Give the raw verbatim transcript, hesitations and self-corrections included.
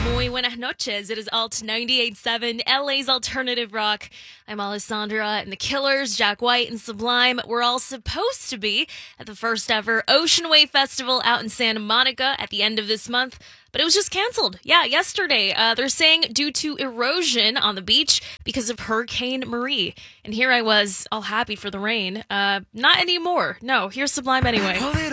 Muy buenas noches. It is Alt ninety-eight point seven, L A's alternative rock. I'm Alessandra, and the Killers, Jack White, and Sublime were all supposed to be at the first ever Ocean Wave Festival out in Santa Monica at the end of this month, but it was just canceled. Yeah, yesterday. Uh, they're saying due to erosion on the beach because of Hurricane Marie. And here I was, all happy for the rain. Uh, not anymore. No, here's Sublime anyway.